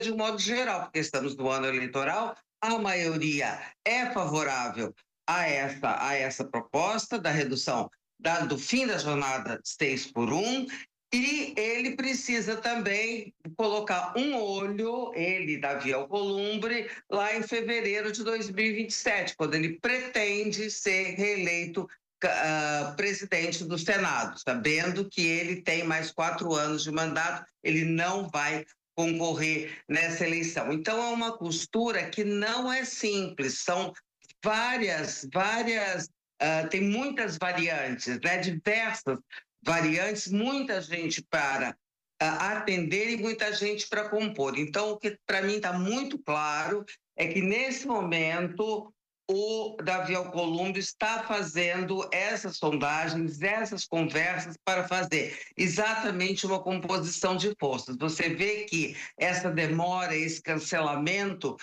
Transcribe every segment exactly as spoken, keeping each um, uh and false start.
de um modo geral, porque estamos no ano eleitoral, a maioria é favorável a essa, a essa proposta da redução da, do fim da jornada seis por um, e ele precisa também colocar um olho, ele, Davi Alcolumbre, lá em fevereiro de dois mil e vinte e sete, quando ele pretende ser reeleito uh, presidente do Senado, sabendo que ele tem mais quatro anos de mandato, ele não vai concorrer nessa eleição. Então, é uma costura que não é simples, são várias, várias, uh, tem muitas variantes, né, diversas variantes, muita gente para uh, atender e muita gente para compor. Então, o que para mim está muito claro é que, nesse momento, o Davi Alcolumbre está fazendo essas sondagens, essas conversas para fazer exatamente uma composição de forças. Você vê que essa demora, esse cancelamento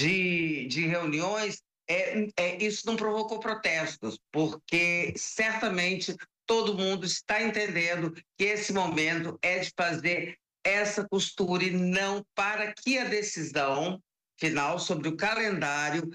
de, de reuniões, é, é, isso não provocou protestos, porque certamente todo mundo está entendendo que esse momento é de fazer essa costura e não para que a decisão final sobre o calendário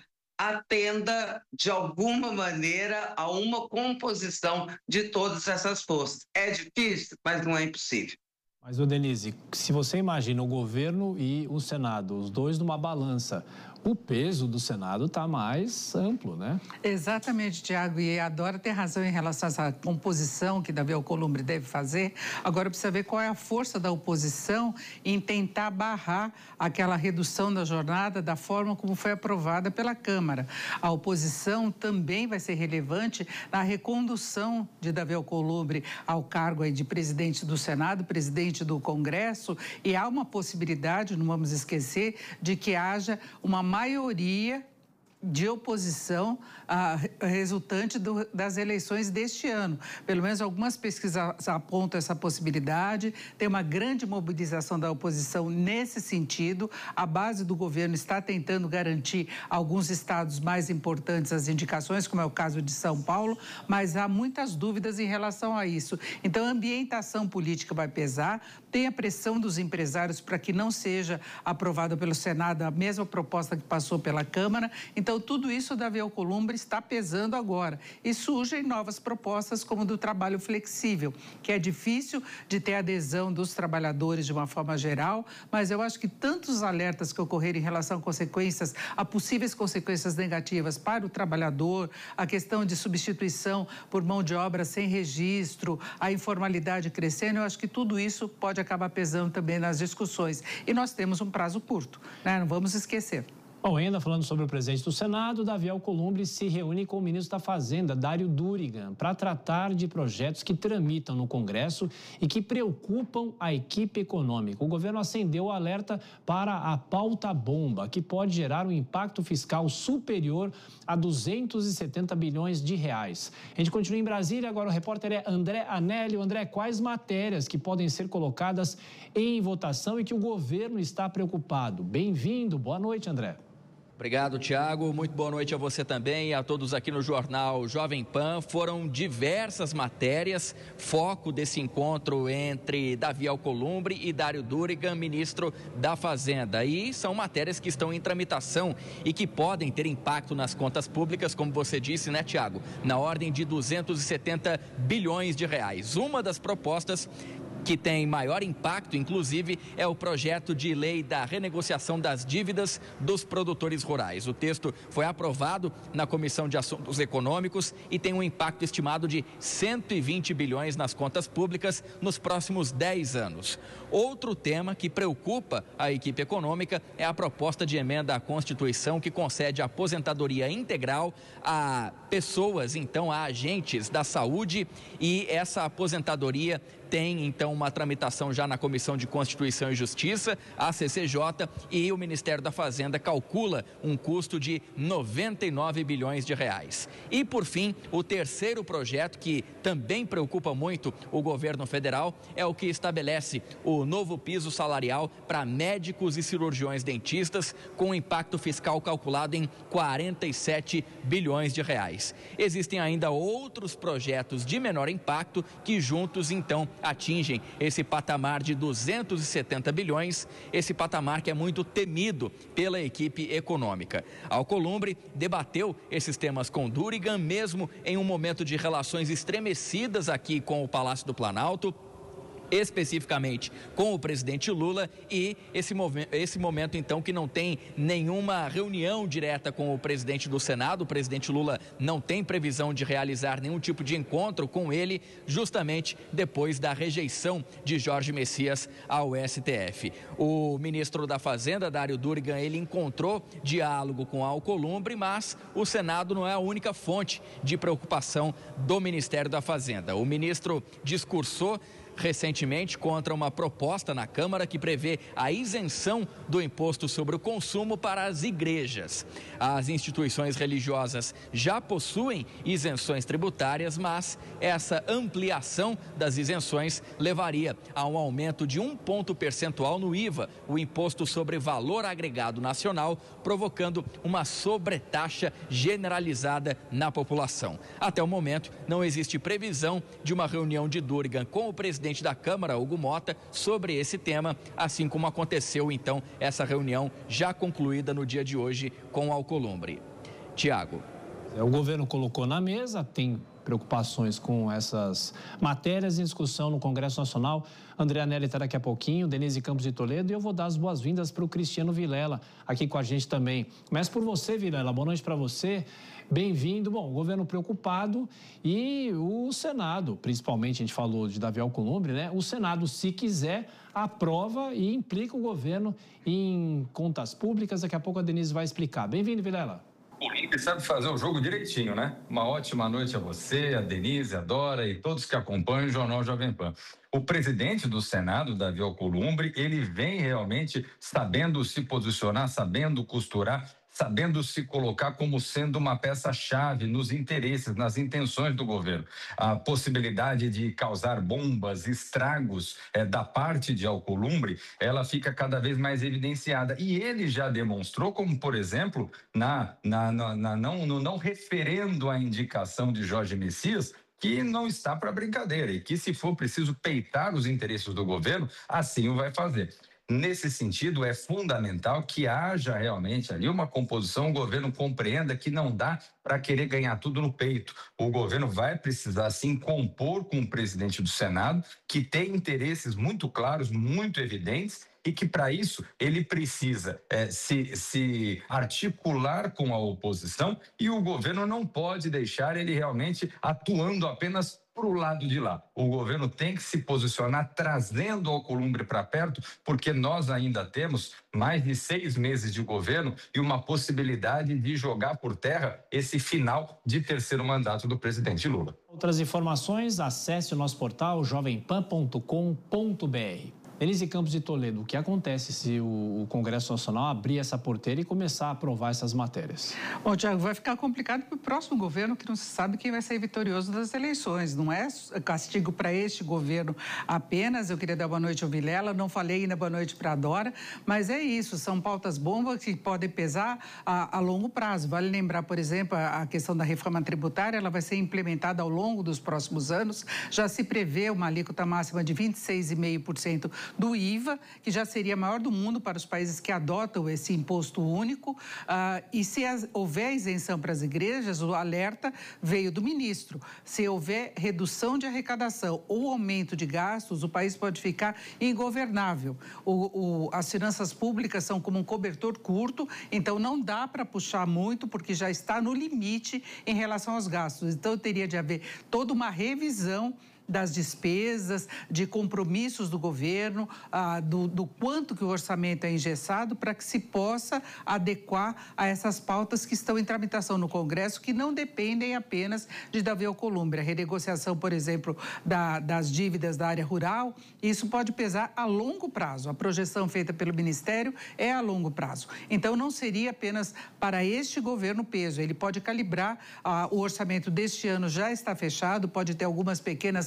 atenda, de alguma maneira, a uma composição de todas essas forças. É difícil, mas não é impossível. Mas, ô Denise, se você imagina o governo e o Senado, os dois numa balança, o peso do Senado está mais amplo, né? Exatamente, Tiago, e a Dora tem razão em relação a essa composição que Davi Alcolumbre deve fazer. Agora precisa ver qual é a força da oposição em tentar barrar aquela redução da jornada da forma como foi aprovada pela Câmara. A oposição também vai ser relevante na recondução de Davi Alcolumbre ao cargo aí de presidente do Senado, presidente do Congresso, e há uma possibilidade, não vamos esquecer, de que haja uma maioria de oposição ah, resultante do, das eleições deste ano. Pelo menos algumas pesquisas apontam essa possibilidade. Tem uma grande mobilização da oposição nesse sentido. A base do governo está tentando garantir alguns estados mais importantes as indicações, como é o caso de São Paulo, mas há muitas dúvidas em relação a isso. Então, a ambientação política vai pesar. Tem a pressão dos empresários para que não seja aprovada pelo Senado a mesma proposta que passou pela Câmara. Então, tudo isso o Davi Alcolumbre está pesando agora. E surgem novas propostas, como do trabalho flexível, que é difícil de ter adesão dos trabalhadores de uma forma geral, mas eu acho que tantos alertas que ocorreram em relação a consequências, a possíveis consequências negativas para o trabalhador, a questão de substituição por mão de obra sem registro, a informalidade crescendo, eu acho que tudo isso pode acabar pesando também nas discussões. E nós temos um prazo curto, né? Não vamos esquecer. Bom, ainda falando sobre o presidente do Senado, Davi Alcolumbre se reúne com o ministro da Fazenda, Dário Durigan, para tratar de projetos que tramitam no Congresso e que preocupam a equipe econômica. O governo acendeu o alerta para a pauta-bomba, que pode gerar um impacto fiscal superior a duzentos e setenta bilhões de reais. A gente continua em Brasília, agora o repórter é André Anélio. André, quais matérias que podem ser colocadas em votação e que o governo está preocupado? Bem-vindo, boa noite, André. Obrigado, Tiago. Muito boa noite a você também e a todos aqui no Jornal Jovem Pan. Foram diversas matérias, foco desse encontro entre Davi Alcolumbre e Dário Durigan, ministro da Fazenda. E são matérias que estão em tramitação e que podem ter impacto nas contas públicas, como você disse, né, Tiago? Na ordem de duzentos e setenta bilhões de reais. Uma das propostas que tem maior impacto, inclusive, é o projeto de lei da renegociação das dívidas dos produtores rurais. O texto foi aprovado na Comissão de Assuntos Econômicos e tem um impacto estimado de cento e vinte bilhões nas contas públicas nos próximos dez anos. Outro tema que preocupa a equipe econômica é a proposta de emenda à Constituição que concede aposentadoria integral a pessoas, então, a agentes da saúde, e essa aposentadoria tem, então, uma tramitação já na Comissão de Constituição e Justiça, a C C J, e o Ministério da Fazenda calcula um custo de noventa e nove bilhões de reais. E, por fim, o terceiro projeto, que também preocupa muito o governo federal, é o que estabelece o novo piso salarial para médicos e cirurgiões dentistas, com impacto fiscal calculado em quarenta e sete bilhões de reais. Existem ainda outros projetos de menor impacto que juntos, então, atingem esse patamar de duzentos e setenta bilhões, esse patamar que é muito temido pela equipe econômica. Alcolumbre debateu esses temas com Durigan, mesmo em um momento de relações estremecidas aqui com o Palácio do Planalto, especificamente com o presidente Lula, e esse, movi- esse momento então que não tem nenhuma reunião direta com o presidente do Senado. O presidente Lula não tem previsão de realizar nenhum tipo de encontro com ele, justamente depois da rejeição de Jorge Messias ao S T F. O ministro da Fazenda, Dário Durigan, ele encontrou diálogo com Alcolumbre, mas o Senado não é a única fonte de preocupação do Ministério da Fazenda. O ministro discursou recentemente contra uma proposta na Câmara que prevê a isenção do imposto sobre o consumo para as igrejas. As instituições religiosas já possuem isenções tributárias, mas essa ampliação das isenções levaria a um aumento de um ponto percentual no I V A, o Imposto sobre Valor Agregado Nacional, provocando uma sobretaxa generalizada na população. Até o momento, não existe previsão de uma reunião de Durigan com o presidente da Câmara, Hugo Mota, sobre esse tema, assim como aconteceu então essa reunião já concluída no dia de hoje com o Alcolumbre. Tiago. O governo colocou na mesa, tem preocupações com essas matérias em discussão no Congresso Nacional. André Anelli está daqui a pouquinho, Denise Campos de Toledo, e eu vou dar as boas-vindas para o Cristiano Vilela, aqui com a gente também. Mas por você, Vilela, boa noite para você. Bem-vindo. Bom, o governo preocupado e o Senado, principalmente, a gente falou de Davi Alcolumbre, né? O Senado, se quiser, aprova e implica o governo em contas públicas. Daqui a pouco a Denise vai explicar. Bem-vindo, Vilela. O Inter sabe fazer o jogo direitinho, né? Uma ótima noite a você, a Denise, a Dora e todos que acompanham o Jornal Jovem Pan. O presidente do Senado, Davi Alcolumbre, ele vem realmente sabendo se posicionar, sabendo costurar, sabendo se colocar como sendo uma peça-chave nos interesses, nas intenções do governo. A possibilidade de causar bombas, estragos é, da parte de Alcolumbre, ela fica cada vez mais evidenciada. E ele já demonstrou, como por exemplo, na, na, na, na não, no não referendo à indicação de Jorge Messias, que não está para brincadeira e que, se for preciso peitar os interesses do governo, assim o vai fazer. Nesse sentido, é fundamental que haja realmente ali uma composição, o governo compreenda que não dá para querer ganhar tudo no peito. O governo vai precisar, sim, compor com o presidente do Senado, que tem interesses muito claros, muito evidentes, e que, para isso, ele precisa é, se, se articular com a oposição, e o governo não pode deixar ele realmente atuando apenas para o lado de lá. O governo tem que se posicionar trazendo o Alcolumbre para perto, porque nós ainda temos mais de seis meses de governo e uma possibilidade de jogar por terra esse final de terceiro mandato do presidente Lula. Outras informações, acesse o nosso portal jovem pan ponto com ponto br. Denise Campos de Toledo, o que acontece se o Congresso Nacional abrir essa porteira e começar a aprovar essas matérias? Bom, Tiago, vai ficar complicado para o próximo governo, que não se sabe quem vai ser vitorioso das eleições. Não é castigo para este governo apenas. Eu queria dar boa noite ao Vilela, não falei ainda boa noite para a Dora, mas é isso, são pautas bombas que podem pesar a, a longo prazo. Vale lembrar, por exemplo, a, a questão da reforma tributária, ela vai ser implementada ao longo dos próximos anos. Já se prevê uma alíquota máxima de vinte e seis vírgula cinco por cento do I V A, que já seria a maior do mundo para os países que adotam esse imposto único. Ah, e se as, houver isenção para as igrejas, o alerta veio do ministro. Se houver redução de arrecadação ou aumento de gastos, o país pode ficar ingovernável. O, o, as finanças públicas são como um cobertor curto, então não dá para puxar muito, porque já está no limite em relação aos gastos. Então teria de haver toda uma revisão das despesas, de compromissos do governo, ah, do, do quanto que o orçamento é engessado, para que se possa adequar a essas pautas que estão em tramitação no Congresso, que não dependem apenas de Davi Alcolumbre. A renegociação, por exemplo, da, das dívidas da área rural, isso pode pesar a longo prazo. A projeção feita pelo Ministério é a longo prazo. Então, não seria apenas para este governo peso. Ele pode calibrar, ah, o orçamento deste ano já está fechado, pode ter algumas pequenas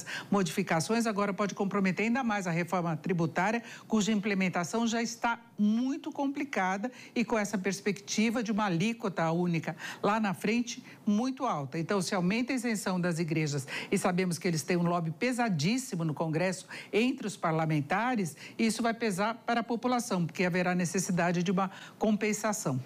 modificações, agora pode comprometer ainda mais a reforma tributária, cuja implementação já está muito complicada e com essa perspectiva de uma alíquota única lá na frente muito alta. Então, se aumenta a isenção das igrejas e sabemos que eles têm um lobby pesadíssimo no Congresso entre os parlamentares, isso vai pesar para a população, porque haverá necessidade de uma compensação.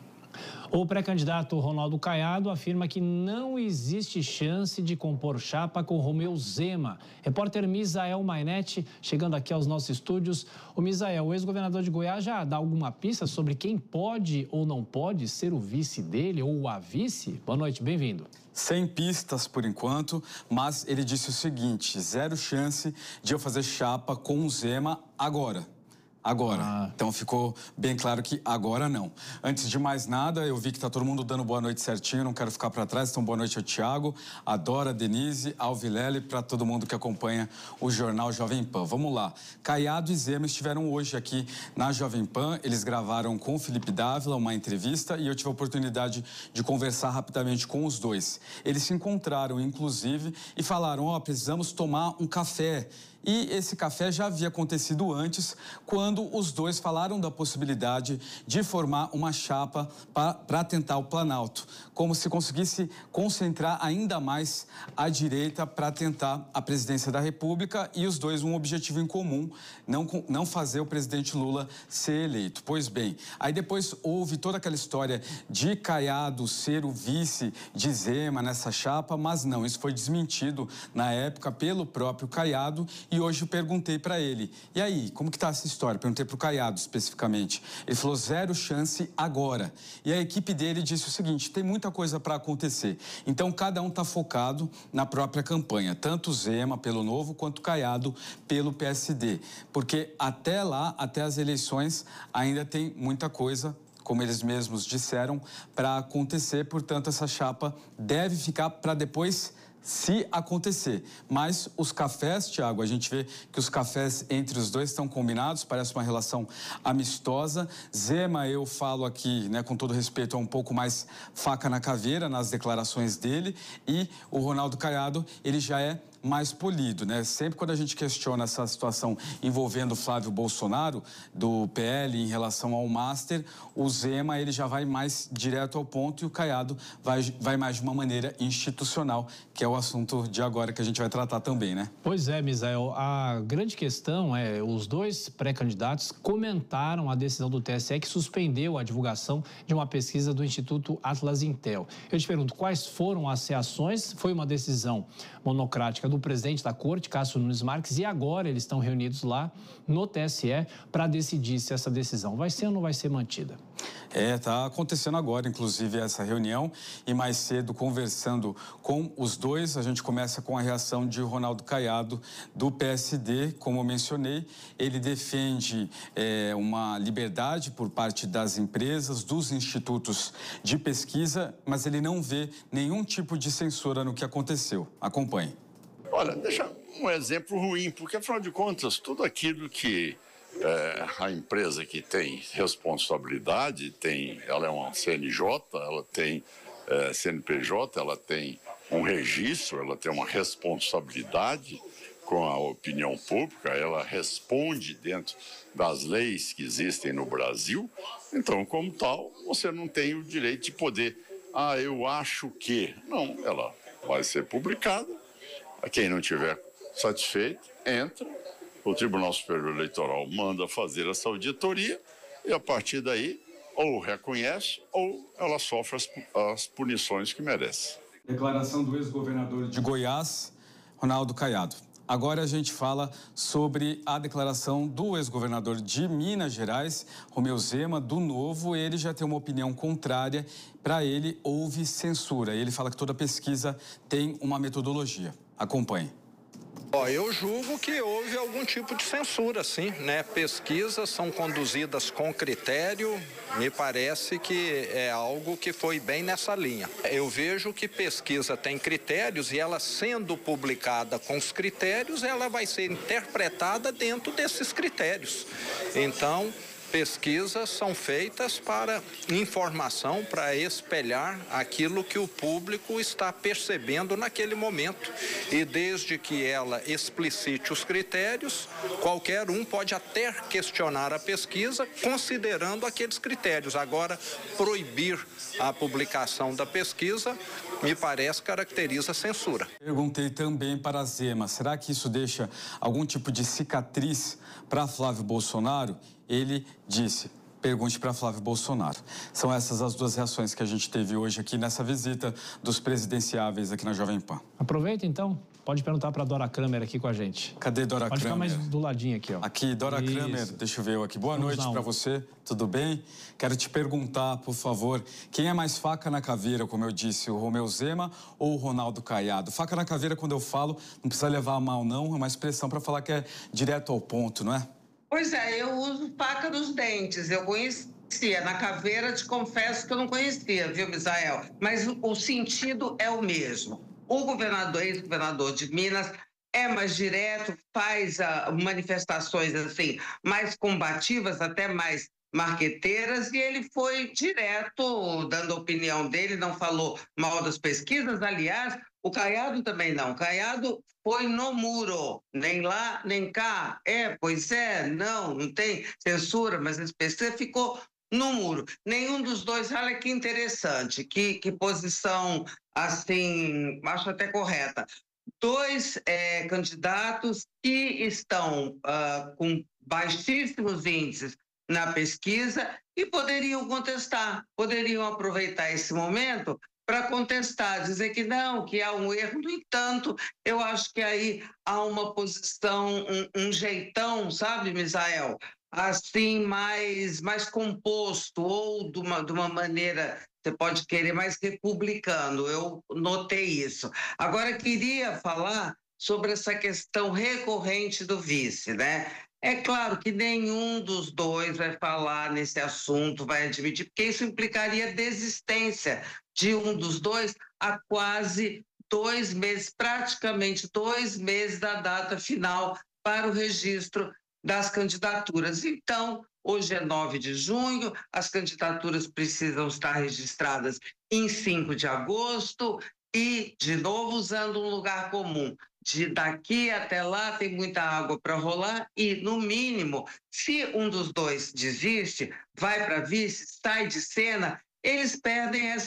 O pré-candidato Ronaldo Caiado afirma que não existe chance de compor chapa com Romeu Zema. Repórter Misael Mainetti, chegando aqui aos nossos estúdios. O Misael, o ex-governador de Goiás, já dá alguma pista sobre quem pode ou não pode ser o vice dele ou a vice? Boa noite, bem-vindo. Sem pistas por enquanto, mas ele disse o seguinte: zero chance de eu fazer chapa com o Zema agora. Agora. Ah. Então ficou bem claro que agora não. Antes de mais nada, eu vi que está todo mundo dando boa noite certinho, não quero ficar para trás. Então, boa noite ao Tiago, a Dora, a Denise, ao Vilela e para todo mundo que acompanha o Jornal Jovem Pan. Vamos lá. Caiado e Zema estiveram hoje aqui na Jovem Pan. Eles gravaram com o Felipe Dávila uma entrevista e eu tive a oportunidade de conversar rapidamente com os dois. Eles se encontraram, inclusive, e falaram: ó, oh, precisamos tomar um café. E esse café já havia acontecido antes, quando os dois falaram da possibilidade de formar uma chapa para tentar o Planalto, como se conseguisse concentrar ainda mais a direita para tentar a presidência da República e os dois um objetivo em comum, não, não fazer o presidente Lula ser eleito. Pois bem, aí depois houve toda aquela história de Caiado ser o vice de Zema nessa chapa, mas não, isso foi desmentido na época pelo próprio Caiado. E hoje eu perguntei para ele: e aí, como que tá essa história? Perguntei para o Caiado especificamente. Ele falou: zero chance agora. E a equipe dele disse o seguinte: tem muita coisa para acontecer. Então cada um está focado na própria campanha, tanto o Zema pelo Novo quanto o Caiado pelo P S D. Porque até lá, até as eleições, ainda tem muita coisa, como eles mesmos disseram, para acontecer. Portanto, essa chapa deve ficar para depois, se acontecer. Mas os cafés, Tiago, a gente vê que os cafés entre os dois estão combinados, parece uma relação amistosa. Zema, eu falo aqui, né, com todo respeito, é um pouco mais faca na caveira nas declarações dele, e o Ronaldo Caiado, ele já é mais polido, né? Sempre quando a gente questiona essa situação envolvendo o Flávio Bolsonaro, do P L, em relação ao Master, o Zema, ele já vai mais direto ao ponto e o Caiado vai, vai mais de uma maneira institucional, que é o assunto de agora que a gente vai tratar também, né? Pois é, Misael, a grande questão é, os dois pré-candidatos comentaram a decisão do T S E que suspendeu a divulgação de uma pesquisa do Instituto Atlas Intel. Eu te pergunto, quais foram as reações? Foi uma decisão monocrática do presidente da Corte, Cássio Nunes Marques, e agora eles estão reunidos lá no T S E para decidir se essa decisão vai ser ou não vai ser mantida. É, tá acontecendo agora, inclusive, essa reunião, e mais cedo, conversando com os dois, a gente começa com a reação de Ronaldo Caiado, do P S D. Como eu mencionei, ele defende é, uma liberdade por parte das empresas, dos institutos de pesquisa, mas ele não vê nenhum tipo de censura no que aconteceu. Acompanhe. Olha, deixa um exemplo ruim, porque, afinal de contas, tudo aquilo que é, a empresa que tem responsabilidade, tem, ela é uma C N J, ela tem é, C N P J, ela tem um registro, ela tem uma responsabilidade com a opinião pública, ela responde dentro das leis que existem no Brasil. Então, como tal, você não tem o direito de poder, ah, eu acho que... Não, ela vai ser publicada. Quem não estiver satisfeito, entra, o Tribunal Superior Eleitoral manda fazer essa auditoria e, a partir daí, ou reconhece ou ela sofre as, as punições que merece. Declaração do ex-governador de Goiás, Ronaldo Caiado. Agora a gente fala sobre a declaração do ex-governador de Minas Gerais, Romeu Zema, do Novo. Ele já tem uma opinião contrária. Para ele, houve censura. Ele fala que toda pesquisa tem uma metodologia. Acompanhe. Ó, eu julgo que houve algum tipo de censura, sim, né? Pesquisas são conduzidas com critério, me parece que é algo que foi bem nessa linha. Eu vejo que pesquisa tem critérios e ela sendo publicada com os critérios, ela vai ser interpretada dentro desses critérios. Então, pesquisas são feitas para informação, para espelhar aquilo que o público está percebendo naquele momento. E desde que ela explicite os critérios, qualquer um pode até questionar a pesquisa considerando aqueles critérios. Agora, proibir a publicação da pesquisa, me parece, caracteriza censura. Perguntei também para a Zema, será que isso deixa algum tipo de cicatriz para Flávio Bolsonaro? Ele disse, pergunte para Flávio Bolsonaro. São essas as duas reações que a gente teve hoje aqui nessa visita dos presidenciáveis aqui na Jovem Pan. Aproveita então, pode perguntar para Dora Kramer aqui com a gente. Cadê Dora pode Kramer? Pode ficar mais do ladinho aqui, ó. Aqui, Dora Isso. Kramer, deixa eu ver eu aqui. Boa Vamos noite para você, tudo bem? Quero te perguntar, por favor, quem é mais faca na caveira, como eu disse, o Romeu Zema ou o Ronaldo Caiado? Faca na caveira, quando eu falo, não precisa levar a mal não, é uma expressão para falar que é direto ao ponto, não é? Pois é, eu uso faca nos dentes, eu conhecia. Na caveira, te confesso que eu não conhecia, viu, Misael? Mas o, o sentido é o mesmo. O governador, ex-governador de Minas, é mais direto, faz uh, manifestações assim, mais combativas, até mais marqueteiras, e ele foi direto dando a opinião dele, não falou mal das pesquisas. Aliás, o Caiado também não. O Caiado foi no muro, nem lá, nem cá. É, pois é, não, não tem censura, mas esse P C ficou no muro. Nenhum dos dois, olha que interessante, que, que posição, assim, acho até correta. Dois é, candidatos que estão uh, com baixíssimos índices na pesquisa e poderiam contestar, poderiam aproveitar esse momento para contestar, dizer que não, que há um erro. No entanto, eu acho que aí há uma posição, um, um jeitão, sabe, Misael? Assim, mais, mais composto, ou de uma, de uma maneira, você pode querer, mais republicano. Eu notei isso. Agora, queria falar sobre essa questão recorrente do vice, né? É claro que nenhum dos dois vai falar nesse assunto, vai admitir, porque isso implicaria desistência de um dos dois há quase dois meses, praticamente dois meses da data final para o registro das candidaturas. Então, hoje é nove de junho, as candidaturas precisam estar registradas em cinco de agosto e, de novo, usando um lugar comum. De daqui até lá tem muita água para rolar e, no mínimo, se um dos dois desiste, vai para vice, sai de cena, eles perdem essa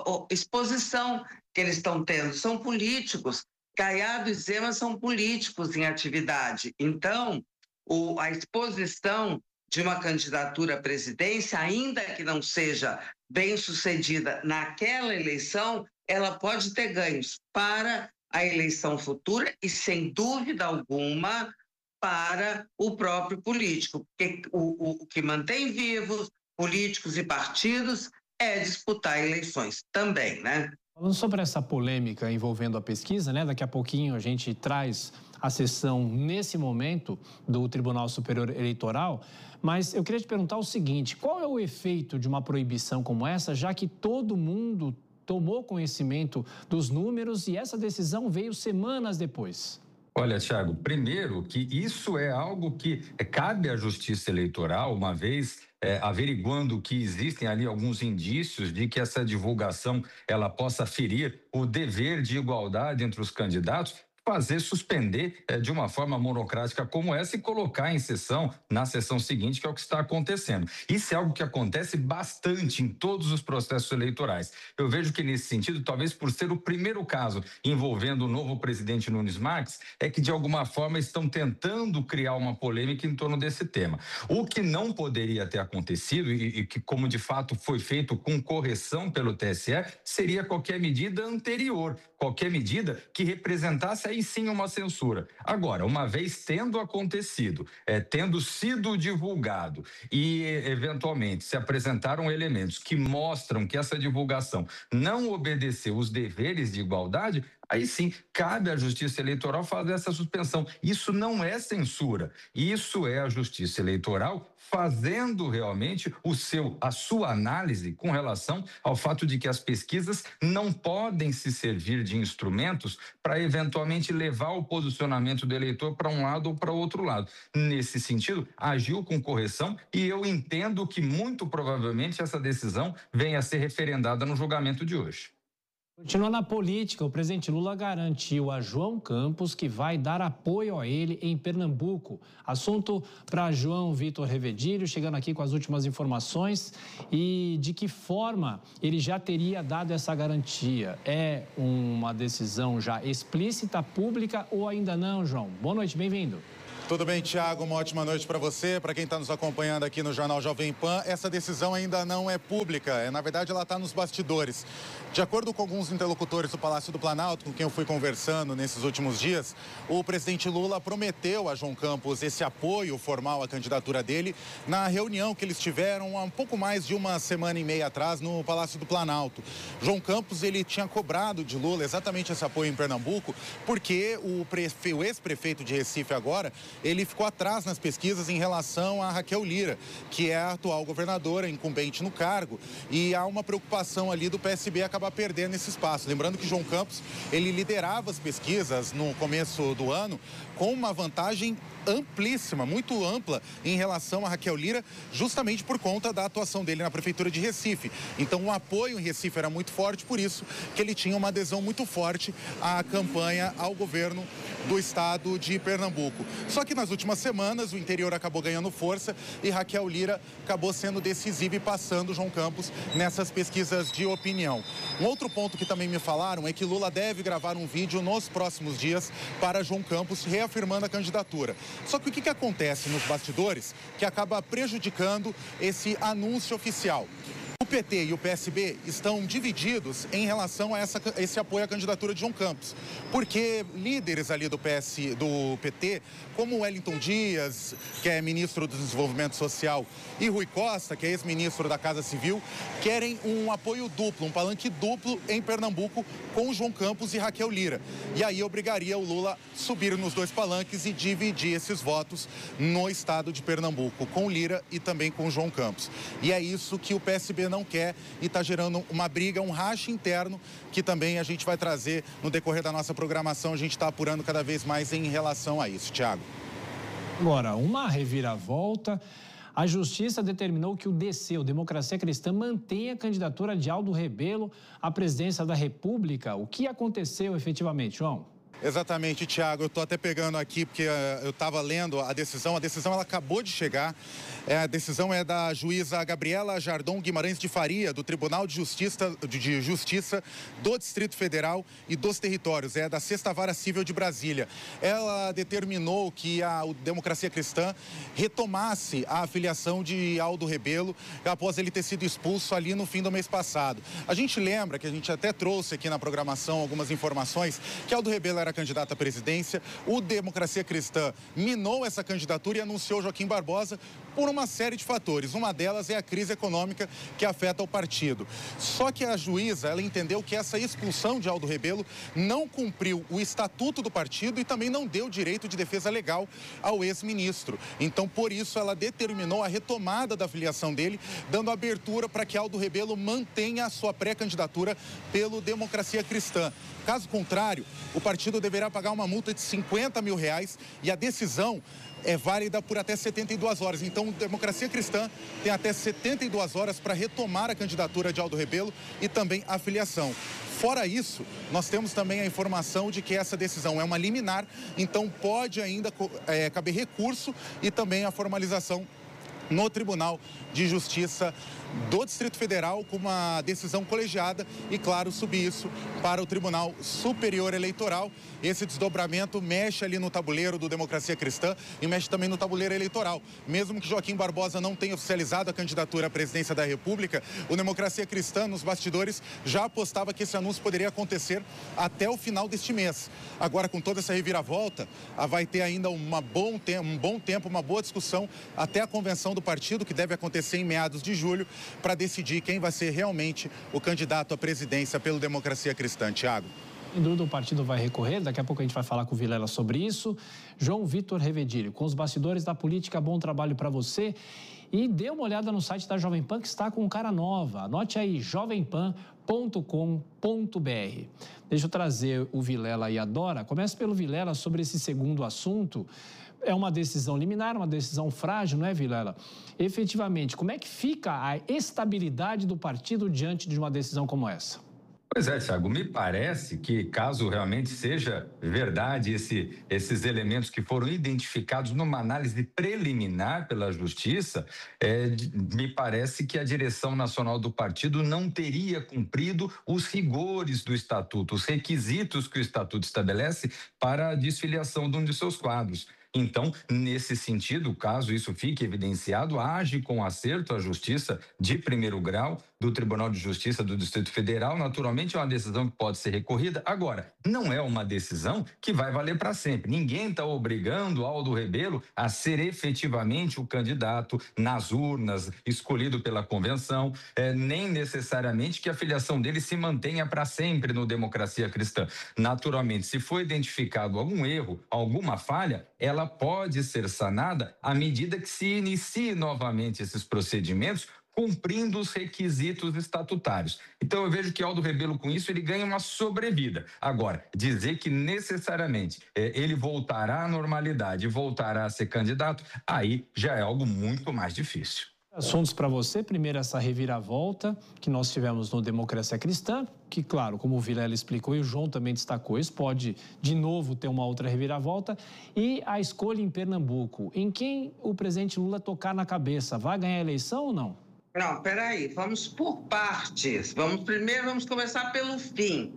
exposição que eles estão tendo. São políticos. Caiado e Zema são políticos em atividade. Então, o, a exposição de uma candidatura à presidência, ainda que não seja bem sucedida naquela eleição, ela pode ter ganhos para a eleição futura e, sem dúvida alguma, para o próprio político. Porque o, o, o que mantém vivos políticos e partidos é disputar eleições também, né? Falando sobre essa polêmica envolvendo a pesquisa, né? Daqui a pouquinho a gente traz a sessão, nesse momento, do Tribunal Superior Eleitoral, mas eu queria te perguntar o seguinte, qual é o efeito de uma proibição como essa, já que todo mundo tomou conhecimento dos números e essa decisão veio semanas depois? Olha, Thiago, primeiro que isso é algo que cabe à Justiça Eleitoral, uma vez é, averiguando que existem ali alguns indícios de que essa divulgação ela possa ferir o dever de igualdade entre os candidatos, fazer suspender é, de uma forma monocrática como essa e colocar em sessão, na sessão seguinte, que é o que está acontecendo. Isso é algo que acontece bastante em todos os processos eleitorais. Eu vejo que, nesse sentido, talvez por ser o primeiro caso envolvendo o novo presidente Nunes Marques, é que, de alguma forma, estão tentando criar uma polêmica em torno desse tema. O que não poderia ter acontecido, e, e que, como de fato foi feito com correção pelo T S E, seria qualquer medida anterior, qualquer medida que representasse aí sim uma censura. Agora, uma vez tendo acontecido, é, tendo sido divulgado e, eventualmente, se apresentaram elementos que mostram que essa divulgação não obedeceu os deveres de igualdade, aí sim cabe à Justiça Eleitoral fazer essa suspensão. Isso não é censura, isso é a Justiça Eleitoral fazendo realmente o seu, a sua análise com relação ao fato de que as pesquisas não podem se servir de instrumentos para eventualmente levar o posicionamento do eleitor para um lado ou para outro lado. Nesse sentido, agiu com correção e eu entendo que muito provavelmente essa decisão venha a ser referendada no julgamento de hoje. Continuando na política, o presidente Lula garantiu a João Campos que vai dar apoio a ele em Pernambuco. Assunto para João Vitor Revedilho, chegando aqui com as últimas informações e de que forma ele já teria dado essa garantia. É uma decisão já explícita, pública ou ainda não, João? Boa noite, bem-vindo. Tudo bem, Tiago? Uma ótima noite para você, para quem está nos acompanhando aqui no Jornal Jovem Pan. Essa decisão ainda não é pública, é, na verdade ela está nos bastidores. De acordo com alguns interlocutores do Palácio do Planalto, com quem eu fui conversando nesses últimos dias, o presidente Lula prometeu a João Campos esse apoio formal à candidatura dele na reunião que eles tiveram há um pouco mais de uma semana e meia atrás no Palácio do Planalto. João Campos, ele tinha cobrado de Lula exatamente esse apoio em Pernambuco, porque o, prefe... o ex-prefeito de Recife agora, ele ficou atrás nas pesquisas em relação a Raquel Lira, que é a atual governadora, incumbente no cargo, e há uma preocupação ali do P S B acabar perdendo esse espaço. Lembrando que João Campos, ele liderava as pesquisas no começo do ano com uma vantagem amplíssima, muito ampla em relação a Raquel Lira, justamente por conta da atuação dele na Prefeitura de Recife. Então o apoio em Recife era muito forte, por isso que ele tinha uma adesão muito forte à campanha ao governo do estado de Pernambuco. Só que nas últimas semanas o interior acabou ganhando força e Raquel Lira acabou sendo decisiva e passando João Campos nessas pesquisas de opinião. Um outro ponto que também me falaram é que Lula deve gravar um vídeo nos próximos dias para João Campos reafirmando a candidatura. Só que o que, que acontece nos bastidores que acaba prejudicando esse anúncio oficial? O P T e o P S B estão divididos em relação a essa, esse apoio à candidatura de João Campos, porque líderes ali do, P S, do P T, como Wellington Dias, que é ministro do Desenvolvimento Social, e Rui Costa, que é ex-ministro da Casa Civil, querem um apoio duplo, um palanque duplo em Pernambuco com João Campos e Raquel Lira. E aí obrigaria o Lula a subir nos dois palanques e dividir esses votos no estado de Pernambuco, com Lira e também com João Campos. E é isso que o P S B não quer e está gerando uma briga, um racha interno que também a gente vai trazer no decorrer da nossa programação. A gente está apurando cada vez mais em relação a isso, Tiago. Agora, uma reviravolta. A Justiça determinou que o D C, o Democracia Cristã, mantenha a candidatura de Aldo Rebelo à presidência da República. O que aconteceu efetivamente, João? Exatamente, Tiago. Eu estou até pegando aqui porque uh, eu estava lendo a decisão. A decisão ela acabou de chegar. É, a decisão é da juíza Gabriela Jardon Guimarães de Faria, do Tribunal de Justiça, de Justiça do Distrito Federal e dos Territórios. É da Sexta Vara Civil de Brasília. Ela determinou que a Democracia Cristã retomasse a afiliação de Aldo Rebelo após ele ter sido expulso ali no fim do mês passado. A gente lembra que a gente até trouxe aqui na programação algumas informações que Aldo Rebelo era candidato à presidência, o Democracia Cristã minou essa candidatura e anunciou Joaquim Barbosa por uma série de fatores. Uma delas é a crise econômica que afeta o partido. Só que a juíza, ela entendeu que essa expulsão de Aldo Rebelo não cumpriu o estatuto do partido e também não deu direito de defesa legal ao ex-ministro. Então, por isso, ela determinou a retomada da filiação dele, dando abertura para que Aldo Rebelo mantenha a sua pré-candidatura pelo Democracia Cristã. Caso contrário, o partido deverá pagar uma multa de cinquenta mil reais e a decisão é válida por até setenta e duas horas. Então, a Democracia Cristã tem até setenta e duas horas para retomar a candidatura de Aldo Rebelo e também a filiação. Fora isso, nós temos também a informação de que essa decisão é uma liminar, então pode ainda é, caber recurso e também a formalização no Tribunal de Justiça do Distrito Federal com uma decisão colegiada e, claro, subir isso para o Tribunal Superior Eleitoral. Esse desdobramento mexe ali no tabuleiro do Democracia Cristã e mexe também no tabuleiro eleitoral. Mesmo que Joaquim Barbosa não tenha oficializado a candidatura à presidência da República, o Democracia Cristã, nos bastidores, já apostava que esse anúncio poderia acontecer até o final deste mês. Agora, com toda essa reviravolta, vai ter ainda uma bom te- um bom tempo, uma boa discussão até a convenção do partido, que deve acontecer em meados de julho, para decidir quem vai ser realmente o candidato à presidência pelo Democracia Cristã. Tiago. Sem dúvida, o partido vai recorrer, daqui a pouco a gente vai falar com o Vilela sobre isso. João Vitor Revedilho, com os bastidores da política, bom trabalho para você. E dê uma olhada no site da Jovem Pan, que está com cara nova. Anote aí, jovem pan ponto com ponto br. Deixa eu trazer o Vilela e a Dora. Começa pelo Vilela sobre esse segundo assunto. É uma decisão liminar, uma decisão frágil, não é, Vilela? Efetivamente, como é que fica a estabilidade do partido diante de uma decisão como essa? Pois é, Thiago, me parece que, caso realmente seja verdade esse, esses elementos que foram identificados numa análise preliminar pela Justiça, é, me parece que a direção nacional do partido não teria cumprido os rigores do Estatuto, os requisitos que o Estatuto estabelece para a desfiliação de um de seus quadros. Então, nesse sentido, caso isso fique evidenciado, age com acerto a Justiça de primeiro grau do Tribunal de Justiça do Distrito Federal. Naturalmente, é uma decisão que pode ser recorrida. Agora, não é uma decisão que vai valer para sempre. Ninguém está obrigando Aldo Rebelo a ser efetivamente o candidato nas urnas, escolhido pela convenção, é, nem necessariamente que a filiação dele se mantenha para sempre no Democracia Cristã. Naturalmente, se for identificado algum erro, alguma falha, ela pode ser sanada à medida que se inicie novamente esses procedimentos, cumprindo os requisitos estatutários. Então eu vejo que Aldo Rebelo, com isso, ele ganha uma sobrevida. Agora, dizer que necessariamente é, ele voltará à normalidade e voltará a ser candidato, aí já é algo muito mais difícil. Assuntos para você. Primeiro, essa reviravolta que nós tivemos no Democracia Cristã, que, claro, como o Vilela explicou e o João também destacou, isso pode, de novo, ter uma outra reviravolta. E a escolha em Pernambuco. Em quem o presidente Lula tocar na cabeça? Vai ganhar a eleição ou não? Não, peraí, vamos por partes. Vamos primeiro, vamos começar pelo fim.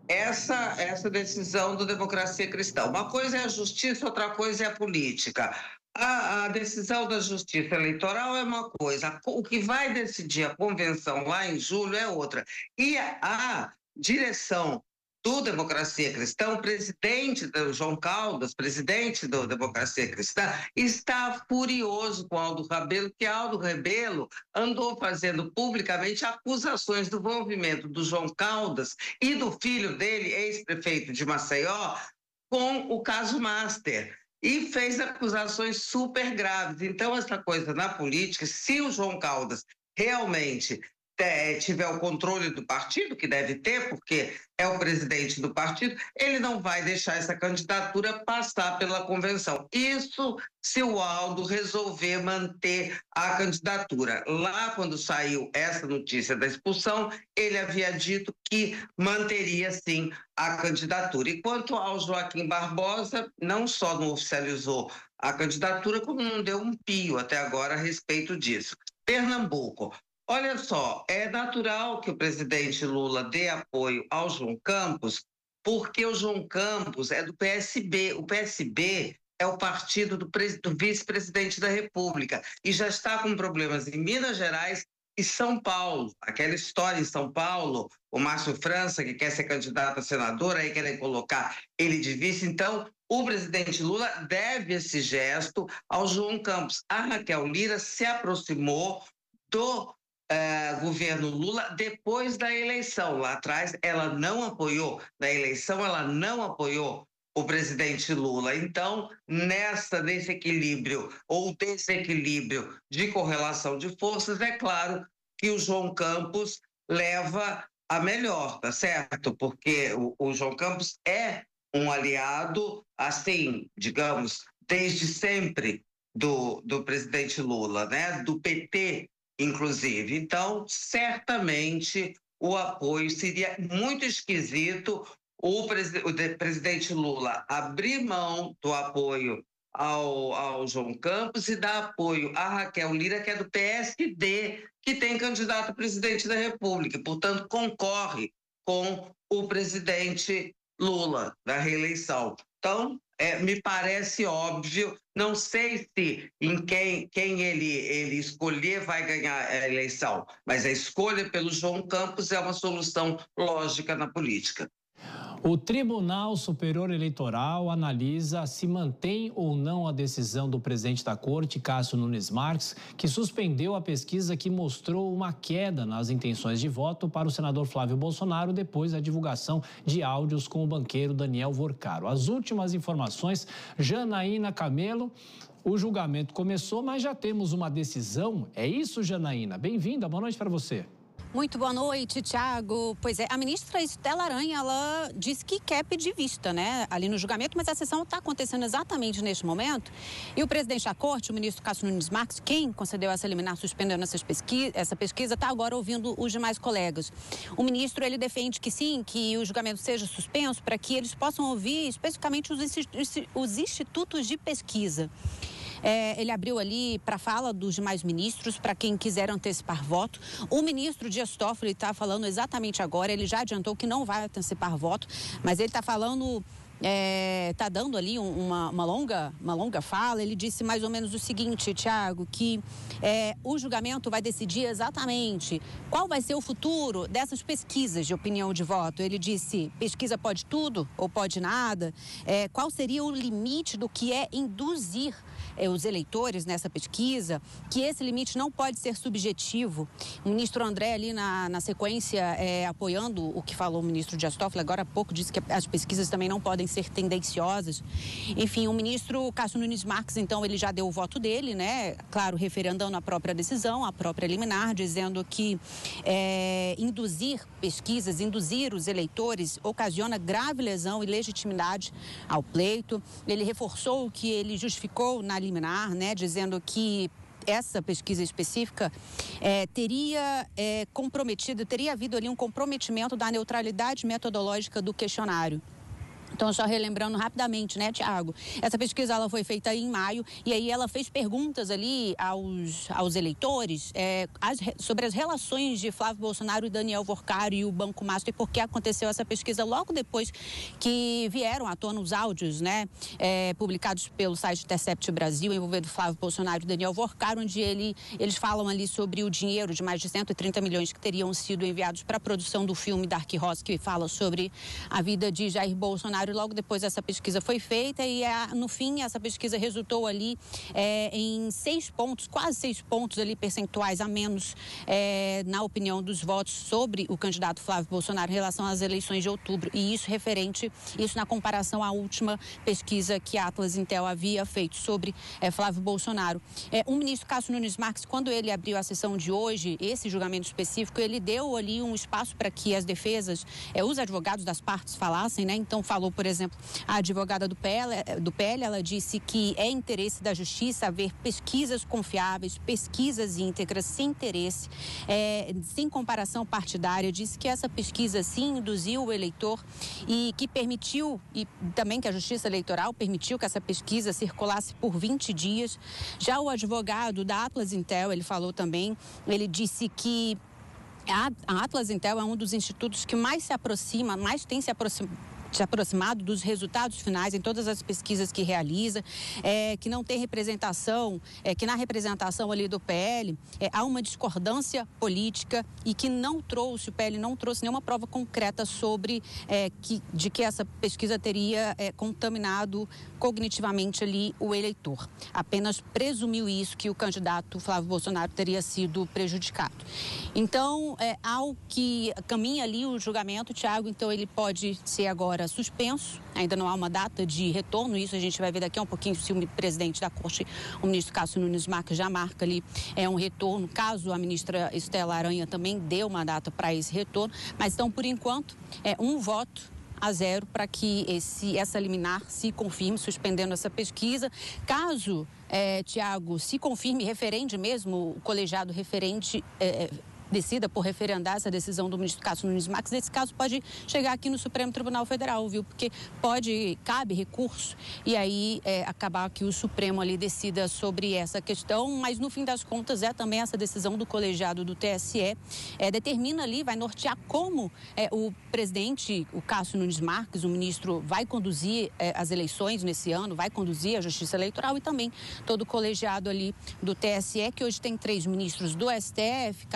Essa, essa decisão do Democracia Cristã. Uma coisa é a justiça, outra coisa é a política. A, a decisão da Justiça Eleitoral é uma coisa, o que vai decidir a convenção lá em julho é outra. E a, a direção do Democracia Cristã, o presidente do João Caldas, presidente do Democracia Cristã, está furioso com Aldo Rebelo, que Aldo Rebelo andou fazendo publicamente acusações do envolvimento do João Caldas e do filho dele, ex-prefeito de Maceió, com o caso Master. E fez acusações super graves. Então, essa coisa na política, se o João Caldas realmente é, tiver o controle do partido, que deve ter, porque é o presidente do partido, ele não vai deixar essa candidatura passar pela convenção. Isso se o Aldo resolver manter a candidatura. Lá, quando saiu essa notícia da expulsão, ele havia dito que manteria, sim, a candidatura. E quanto ao Joaquim Barbosa, não só não oficializou a candidatura, como não deu um pio até agora a respeito disso. Pernambuco. Olha só, é natural que o presidente Lula dê apoio ao João Campos, porque o João Campos é do P S B. O P S B é o partido do, do vice-presidente da República e já está com problemas em Minas Gerais e São Paulo. Aquela história em São Paulo, o Márcio França, que quer ser candidato a senador, aí querem colocar ele de vice. Então, o presidente Lula deve esse gesto ao João Campos. A Raquel Lira se aproximou do Uh, governo Lula depois da eleição. Lá atrás, ela não apoiou, na eleição, ela não apoiou o presidente Lula. Então, nessa, nesse equilíbrio ou desequilíbrio de correlação de forças, é claro que o João Campos leva a melhor, tá certo? Porque o, o João Campos é um aliado, assim, digamos, desde sempre do, do presidente Lula, né? Do P T, inclusive. Então, certamente, o apoio seria muito esquisito o, pres o presidente Lula abrir mão do apoio ao, ao João Campos e dar apoio à Raquel Lira, que é do P S D, que tem candidato a presidente da República, portanto, concorre com o presidente Lula da reeleição. Então, é, me parece óbvio, não sei se em quem, quem ele, ele escolher vai ganhar a eleição, mas a escolha pelo João Campos é uma solução lógica na política. O Tribunal Superior Eleitoral analisa se mantém ou não a decisão do presidente da Corte, Cássio Nunes Marques, que suspendeu a pesquisa que mostrou uma queda nas intenções de voto para o senador Flávio Bolsonaro depois da divulgação de áudios com o banqueiro Daniel Vorcaro. As últimas informações, Janaína Camelo. O julgamento começou, mas já temos uma decisão. É isso, Janaína? Bem-vinda, boa noite para você. Muito boa noite, Tiago. Pois é, a ministra Estela Aranha, ela disse que quer pedir vista, né, ali no julgamento, mas a sessão está acontecendo exatamente neste momento. E o presidente da Corte, o ministro Cássio Nunes Marques, quem concedeu essa liminar suspendendo essas pesquisa, essa pesquisa, está agora ouvindo os demais colegas. O ministro, ele defende que sim, que o julgamento seja suspenso para que eles possam ouvir especificamente os, os institutos de pesquisa. É, ele abriu ali para a fala dos demais ministros, para quem quiser antecipar voto. O ministro Dias Toffoli está falando exatamente agora, ele já adiantou que não vai antecipar voto, mas ele está falando... está é, dando ali uma, uma, longa, uma longa fala. Ele disse mais ou menos o seguinte, Tiago, que é, o julgamento vai decidir exatamente qual vai ser o futuro dessas pesquisas de opinião de voto. Ele disse, pesquisa pode tudo ou pode nada, é, qual seria o limite do que é induzir é, os eleitores nessa pesquisa, que esse limite não pode ser subjetivo. O ministro André ali na, na sequência, é, apoiando o que falou o ministro Dias Toffoli, agora há pouco disse que as pesquisas também não podem ser tendenciosas. Enfim, o ministro Cássio Nunes Marques, então, ele já deu o voto dele, né? Claro, referendando a própria decisão, a própria liminar, dizendo que é, induzir pesquisas, induzir os eleitores, ocasiona grave lesão e legitimidade ao pleito. Ele reforçou o que ele justificou na liminar, né? Dizendo que essa pesquisa específica é, teria é, comprometido, teria havido ali um comprometimento da neutralidade metodológica do questionário. Então, só relembrando rapidamente, né, Tiago? Essa pesquisa ela foi feita em maio e aí ela fez perguntas ali aos, aos eleitores é, as, sobre as relações de Flávio Bolsonaro e Daniel Vorcaro e o Banco Master e por que aconteceu essa pesquisa logo depois que vieram à tona os áudios, né, é, publicados pelo site Intercept Brasil, envolvendo Flávio Bolsonaro e Daniel Vorcaro, onde ele, eles falam ali sobre o dinheiro de mais de cento e trinta milhões que teriam sido enviados para a produção do filme Dark Horse, que fala sobre a vida de Jair Bolsonaro. Logo depois essa pesquisa foi feita e a, no fim essa pesquisa resultou ali é, em seis pontos, quase seis pontos ali percentuais a menos é, na opinião dos votos sobre o candidato Flávio Bolsonaro em relação às eleições de outubro. E isso referente, isso na comparação à última pesquisa que a Atlas Intel havia feito sobre é, Flávio Bolsonaro. É, o ministro Cássio Nunes Marques, quando ele abriu a sessão de hoje, esse julgamento específico, ele deu ali um espaço para que as defesas, é, os advogados das partes falassem, né? Então falou, por exemplo, a advogada do P L, do P L, ela disse que é interesse da Justiça haver pesquisas confiáveis, pesquisas íntegras, sem interesse, é, sem comparação partidária. Disse que essa pesquisa, sim, induziu o eleitor e que permitiu, e também que a Justiça Eleitoral permitiu que essa pesquisa circulasse por vinte dias. Já o advogado da Atlas Intel, ele falou também, ele disse que a, a Atlas Intel é um dos institutos que mais se aproxima, mais tem se aproximado se aproximado dos resultados finais em todas as pesquisas que realiza, é, que não tem representação, é, que na representação ali do P L é, há uma discordância política e que não trouxe, o P L não trouxe nenhuma prova concreta sobre é, que, de que essa pesquisa teria é, contaminado cognitivamente ali o eleitor. Apenas presumiu isso, que o candidato Flávio Bolsonaro teria sido prejudicado. Então, é, ao que caminha ali o julgamento, Tiago, então ele pode ser agora suspenso, ainda não há uma data de retorno, isso a gente vai ver daqui a um pouquinho se o presidente da Corte, o ministro Cássio Nunes Marques, já marca ali é, um retorno, caso a ministra Estela Aranha também dê uma data para esse retorno, mas então, por enquanto, é um voto a zero para que esse, essa liminar se confirme, suspendendo essa pesquisa. Caso, é, Tiago, se confirme referende mesmo, o colegiado referente é, decida por referendar essa decisão do ministro Cássio Nunes Marques, nesse caso pode chegar aqui no Supremo Tribunal Federal, viu? Porque pode, cabe recurso e aí é, acabar que o Supremo ali decida sobre essa questão, mas no fim das contas é também essa decisão do colegiado do T S E, é, determina ali, vai nortear como é, o presidente, o Cássio Nunes Marques, o ministro, vai conduzir é, as eleições nesse ano, vai conduzir a Justiça Eleitoral e também todo o colegiado ali do T S E, que hoje tem três ministros do S T F, Cássio Nunes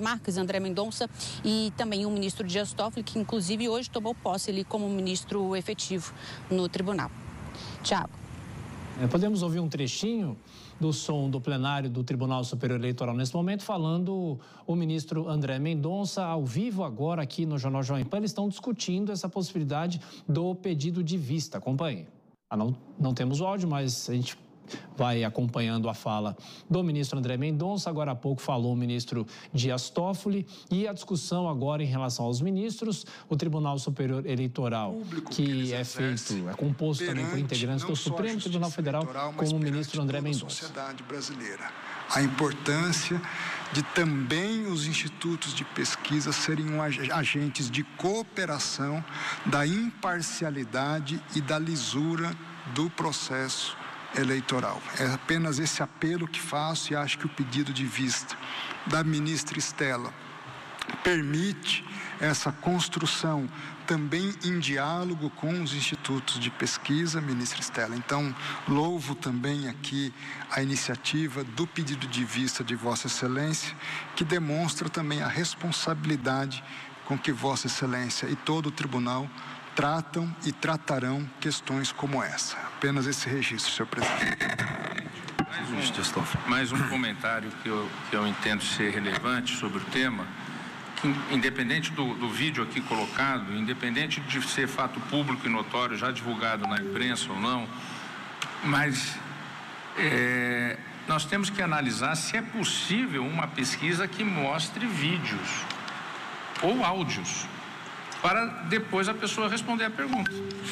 Marques, André Mendonça e também o ministro Dias Toffoli, que inclusive hoje tomou posse ali como ministro efetivo no tribunal. Tiago. É, podemos ouvir um trechinho do som do plenário do Tribunal Superior Eleitoral nesse momento, falando o ministro André Mendonça, ao vivo agora aqui no Jornal Jovem Pan. Eles estão discutindo essa possibilidade do pedido de vista. Acompanhe. Ah, não, não temos o áudio, mas a gente vai acompanhando a fala do ministro André Mendonça. Agora há pouco falou o ministro Dias Toffoli. E a discussão agora em relação aos ministros, o Tribunal Superior Eleitoral, que, que é feito, é composto também por integrantes do Supremo Tribunal Federal, como o ministro André Mendonça. Sociedade brasileira. A importância de também os institutos de pesquisa serem um agentes de cooperação, da imparcialidade e da lisura do processo eleitoral. É apenas esse apelo que faço e acho que o pedido de vista da ministra Estela permite essa construção também em diálogo com os institutos de pesquisa, ministra Estela. Então, louvo também aqui a iniciativa do pedido de vista de Vossa Excelência, que demonstra também a responsabilidade com que Vossa Excelência e todo o tribunal tratam e tratarão questões como essa. Apenas esse registro, senhor presidente. Mais um, mais um comentário que eu, que eu entendo ser relevante sobre o tema, que independente do, do vídeo aqui colocado, independente de ser fato público e notório, já divulgado na imprensa ou não, mas é, nós temos que analisar se é possível uma pesquisa que mostre vídeos ou áudios, para depois a pessoa responder a pergunta.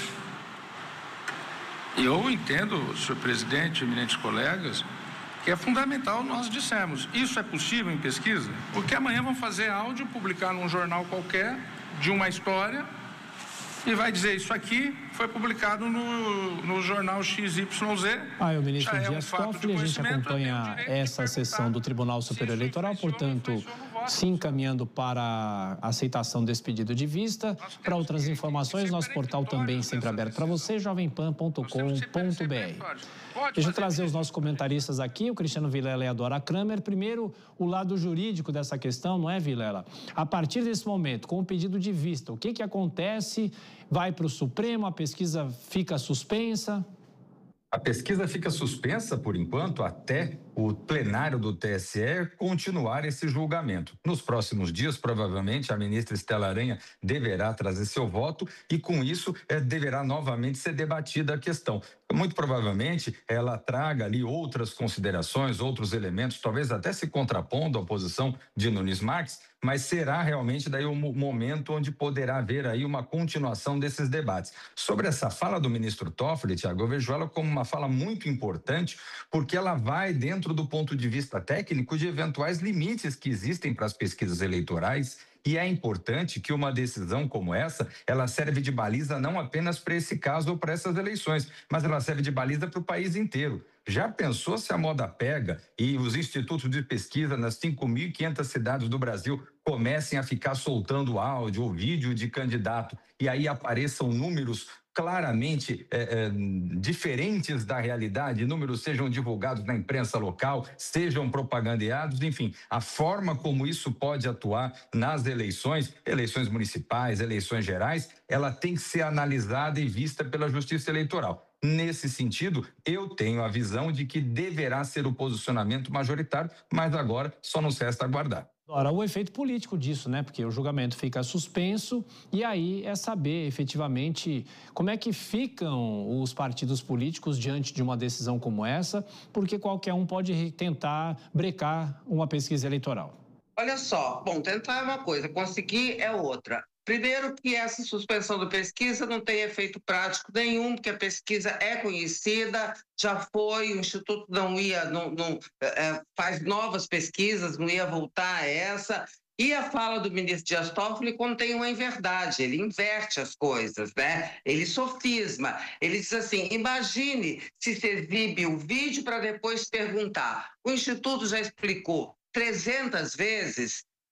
Eu entendo, senhor presidente, eminentes colegas, que é fundamental nós dissermos, isso é possível em pesquisa? Porque amanhã vão fazer áudio, publicar num jornal qualquer, de uma história, e vai dizer, isso aqui foi publicado no, no jornal X Y Z. Ah, o ministro é Dias um Toffoli, a gente acompanha essa sessão do Tribunal Superior Eleitoral, portanto, se encaminhando para a aceitação desse pedido de vista. Para outras informações, nosso portal também sempre aberto para você, jovem pan ponto com ponto br. Deixa eu trazer os nossos comentaristas aqui, o Cristiano Vilela e a Dora Kramer. Primeiro, o lado jurídico dessa questão, não é, Vilela? A partir desse momento, com o pedido de vista, o que que acontece? Vai para o Supremo, a pesquisa fica suspensa? A pesquisa fica suspensa, por enquanto, até o plenário do T S E continuar esse julgamento. Nos próximos dias, provavelmente, a ministra Estela Aranha deverá trazer seu voto e, com isso, é, deverá novamente ser debatida a questão. Muito provavelmente, ela traga ali outras considerações, outros elementos, talvez até se contrapondo à posição de Nunes Marques, mas será realmente daí o momento onde poderá haver aí uma continuação desses debates. Sobre essa fala do ministro Toffoli, Tiago, eu vejo ela como uma fala muito importante, porque ela vai dentro do ponto de vista técnico de eventuais limites que existem para as pesquisas eleitorais. E é importante que uma decisão como essa, ela serve de baliza não apenas para esse caso ou para essas eleições, mas ela serve de baliza para o país inteiro. Já pensou se a moda pega e os institutos de pesquisa nas cinco mil e quinhentas cidades do Brasil comecem a ficar soltando áudio ou vídeo de candidato e aí apareçam números claramente é, é, diferentes da realidade, números sejam divulgados na imprensa local, sejam propagandeados, enfim, a forma como isso pode atuar nas eleições, eleições municipais, eleições gerais, ela tem que ser analisada e vista pela Justiça Eleitoral. Nesse sentido, eu tenho a visão de que deverá ser o posicionamento majoritário, mas agora só nos resta aguardar. Ora, o efeito político disso, né? Porque o julgamento fica suspenso e aí é saber efetivamente como é que ficam os partidos políticos diante de uma decisão como essa, porque qualquer um pode tentar brecar uma pesquisa eleitoral. Olha só, bom, tentar é uma coisa, conseguir é outra. Primeiro que essa suspensão da pesquisa não tem efeito prático nenhum, porque a pesquisa é conhecida, já foi, o Instituto não ia, não, não, é, faz novas pesquisas, não ia voltar a essa. E a fala do ministro Dias Toffoli contém uma inverdade, ele inverte as coisas, né? Ele sofisma, ele diz assim, imagine se se exibe o vídeo para depois perguntar. O Instituto já explicou trezentas vezes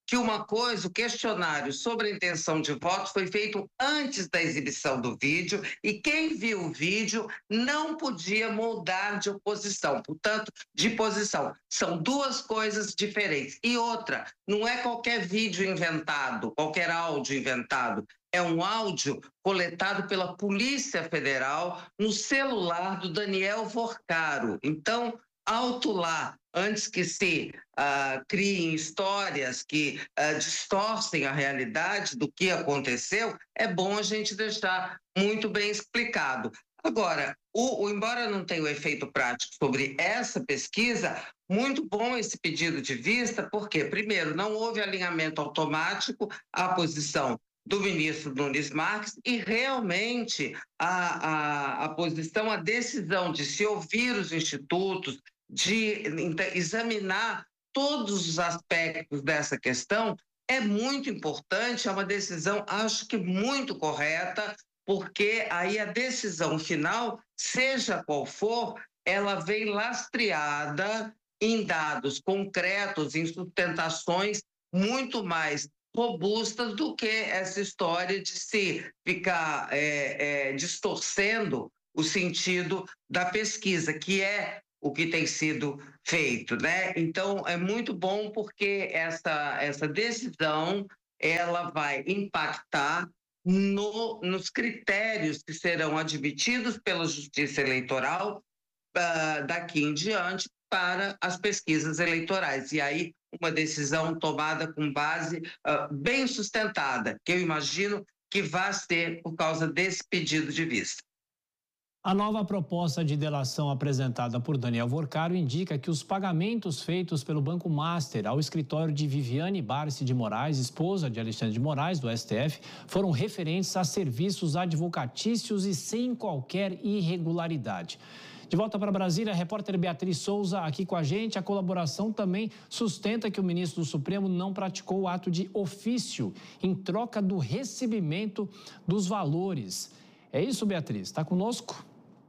que uma coisa, o questionário sobre a intenção de voto foi feito antes da exibição do vídeo e quem viu o vídeo não podia mudar de oposição, portanto, de posição. São duas coisas diferentes. E outra, não é qualquer vídeo inventado, qualquer áudio inventado. É um áudio coletado pela Polícia Federal no celular do Daniel Vorcaro. Então, alto lá, antes que se uh, criem histórias que uh, distorcem a realidade do que aconteceu, é bom a gente deixar muito bem explicado. Agora, o, o, embora não tenha o efeito prático sobre essa pesquisa, muito bom esse pedido de vista, porque, primeiro, não houve alinhamento automático à posição do ministro Nunes Marques e realmente a, a, a posição, a decisão de se ouvir os institutos, de examinar todos os aspectos dessa questão é muito importante, é uma decisão, acho que muito correta, porque aí a decisão final, seja qual for, ela vem lastreada em dados concretos, em sustentações muito mais robustas do que essa história de se ficar é, é, distorcendo o sentido da pesquisa, que é o que tem sido feito, né? Então, é muito bom porque essa, essa decisão, ela vai impactar no, nos critérios que serão admitidos pela Justiça Eleitoral uh, daqui em diante para as pesquisas eleitorais. E aí, uma decisão tomada com base uh, bem sustentada, que eu imagino que vai ser por causa desse pedido de vista. A nova proposta de delação apresentada por Daniel Vorcaro indica que os pagamentos feitos pelo Banco Master ao escritório de Viviane Barsi de Moraes, esposa de Alexandre de Moraes, do S T F, foram referentes a serviços advocatícios e sem qualquer irregularidade. De volta para Brasília, a repórter Beatriz Souza aqui com a gente. A colaboração também sustenta que o ministro do Supremo não praticou o ato de ofício em troca do recebimento dos valores. É isso, Beatriz? Está conosco?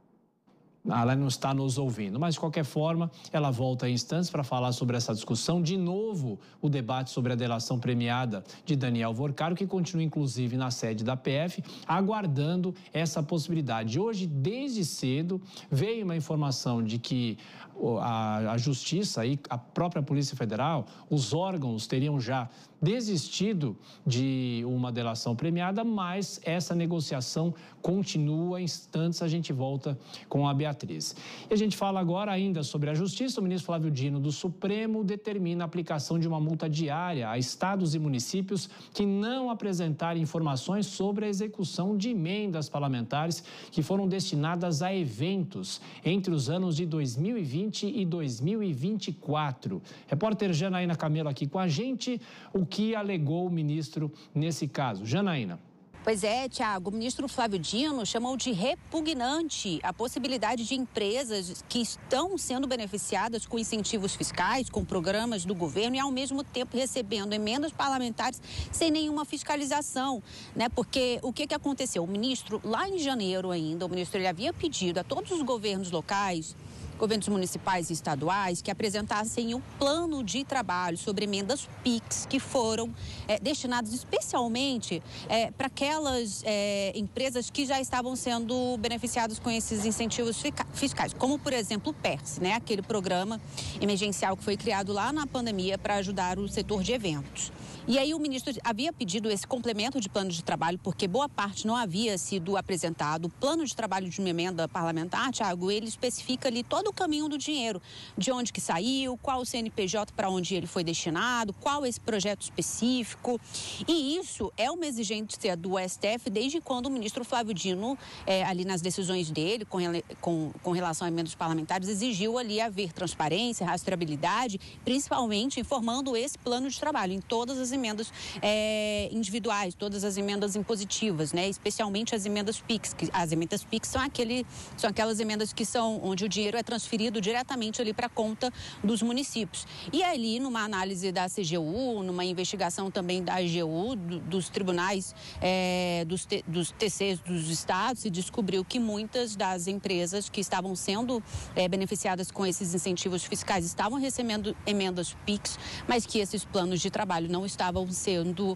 Ela não está nos ouvindo, mas de qualquer forma, ela volta em instantes para falar sobre essa discussão. De novo, o debate sobre a delação premiada de Daniel Vorcaro, que continua inclusive na sede da P F, aguardando essa possibilidade. Hoje, desde cedo, veio uma informação de que a, a Justiça e a própria Polícia Federal, os órgãos teriam já desistido de uma delação premiada, mas essa negociação continua. Em instantes a gente volta com a Beatriz. E a gente fala agora ainda sobre a Justiça. O ministro Flávio Dino do Supremo determina a aplicação de uma multa diária a estados e municípios que não apresentarem informações sobre a execução de emendas parlamentares que foram destinadas a eventos entre os anos de dois mil e vinte e dois mil e vinte e quatro. Repórter Janaína Camelo aqui com a gente. O que alegou o ministro nesse caso? Janaína. Pois é, Tiago, o ministro Flávio Dino chamou de repugnante a possibilidade de empresas que estão sendo beneficiadas com incentivos fiscais, com programas do governo e, ao mesmo tempo, recebendo emendas parlamentares sem nenhuma fiscalização, né? Porque o que, que aconteceu? O ministro, lá em janeiro ainda, o ministro ele havia pedido a todos os governos locais, governos municipais e estaduais, que apresentassem um plano de trabalho sobre emendas PIX que foram é, destinadas especialmente é, para aquelas é, empresas que já estavam sendo beneficiadas com esses incentivos fiscais, como, por exemplo, o PERSE, né? Aquele programa emergencial que foi criado lá na pandemia para ajudar o setor de eventos. E aí o ministro havia pedido esse complemento de plano de trabalho, porque boa parte não havia sido apresentado. O plano de trabalho de uma emenda parlamentar, Tiago, ele especifica ali todo o caminho do dinheiro, de onde que saiu, qual o C N P J para onde ele foi destinado, qual esse projeto específico. E isso é uma exigência do S T F desde quando o ministro Flávio Dino, é, ali nas decisões dele, com, com, com relação a emendas parlamentares, exigiu ali haver transparência, rastreabilidade, principalmente informando esse plano de trabalho em todas as emendas é, individuais, todas as emendas impositivas, né? Especialmente as emendas PIX. Que as emendas PIX são, aquele, são aquelas emendas que são onde o dinheiro é transferido diretamente ali para a conta dos municípios. E ali, numa análise da C G U, numa investigação também da A G U, do, dos tribunais, é, dos, te, dos T Cs dos estados, se descobriu que muitas das empresas que estavam sendo é, beneficiadas com esses incentivos fiscais estavam recebendo emendas PIX, mas que esses planos de trabalho não estavam estavam sendo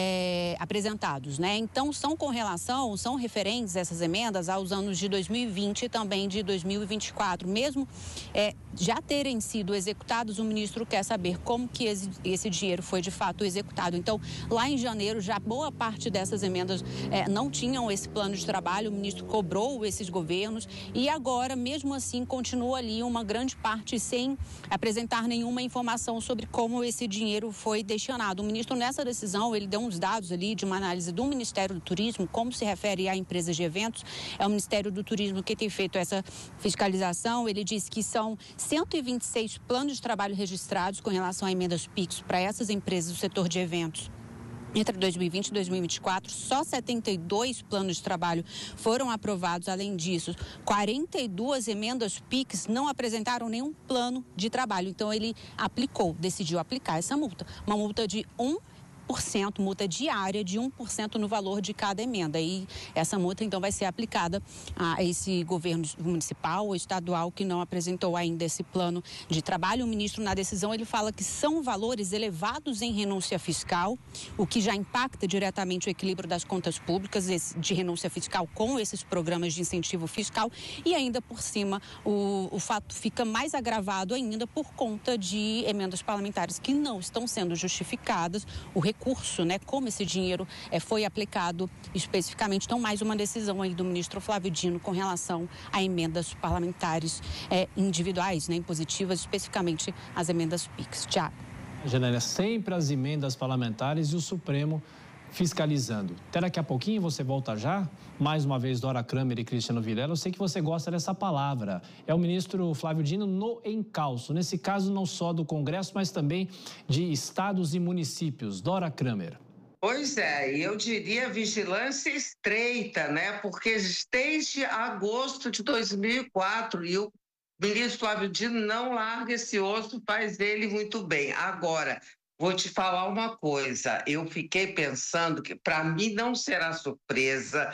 é, apresentados, né? Então, são com relação, são referentes essas emendas aos anos de dois mil e vinte e também de dois mil e vinte e quatro. Mesmo é, já terem sido executados, o ministro quer saber como que esse, esse dinheiro foi de fato executado. Então, lá em janeiro, já boa parte dessas emendas é, não tinham esse plano de trabalho, o ministro cobrou esses governos e agora, mesmo assim, continua ali uma grande parte sem apresentar nenhuma informação sobre como esse dinheiro foi destinado. O ministro, nessa decisão, ele deu uns dados ali de uma análise do Ministério do Turismo, como se refere a empresas de eventos. É o Ministério do Turismo que tem feito essa fiscalização. Ele disse que são cento e vinte e seis planos de trabalho registrados com relação a emendas PIX para essas empresas do setor de eventos. Entre dois mil e vinte e dois mil e vinte e quatro, só setenta e dois planos de trabalho foram aprovados. Além disso, quarenta e duas emendas PIX não apresentaram nenhum plano de trabalho. Então, ele aplicou, decidiu aplicar essa multa. Uma multa de um por cento, multa diária de um por cento no valor de cada emenda. E essa multa, então, vai ser aplicada a esse governo municipal ou estadual que não apresentou ainda esse plano de trabalho. O ministro, na decisão, ele fala que são valores elevados em renúncia fiscal, o que já impacta diretamente o equilíbrio das contas públicas de renúncia fiscal com esses programas de incentivo fiscal. E ainda por cima, o, o fato fica mais agravado ainda por conta de emendas parlamentares que não estão sendo justificadas. O recurso, né, como esse dinheiro é, foi aplicado especificamente. Então, mais uma decisão aí do ministro Flávio Dino com relação a emendas parlamentares é, individuais, né, impositivas, especificamente as emendas PIX. Tiago. Janélia, sempre as emendas parlamentares e o Supremo fiscalizando. Até daqui a pouquinho você volta já. Mais uma vez, Dora Kramer e Cristiano Vilela. Eu sei que você gosta dessa palavra. É o ministro Flávio Dino no encalço. Nesse caso, não só do Congresso, mas também de estados e municípios. Dora Kramer. Pois é, eu diria vigilância estreita, né? Porque desde agosto de dois mil e quatro e o ministro Flávio Dino não larga esse osso, faz ele muito bem. Agora, vou te falar uma coisa, eu fiquei pensando que para mim não será surpresa